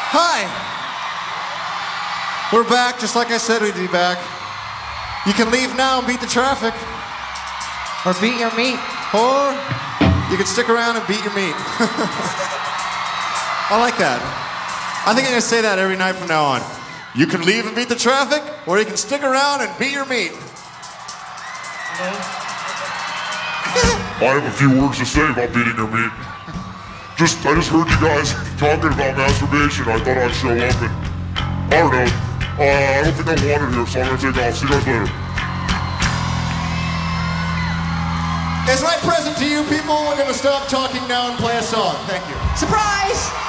Hi. We're back, just like I said we'd be back. You can leave now and beat the traffic. Or beat your meat. Or you can stick around and beat your meat. I like that. I think I'm gonna say that every night from now on. You can leave and beat the traffic, or you can stick around and beat your meat. I have a few words to say about beating your meat. I just heard you guys talking about masturbation. I thought I'd show up and I don't know. I don't think I'm wanted here, so I'm gonna take off. See you guys later. As my present to you people, we're gonna stop talking now and play a song. Thank you. Surprise!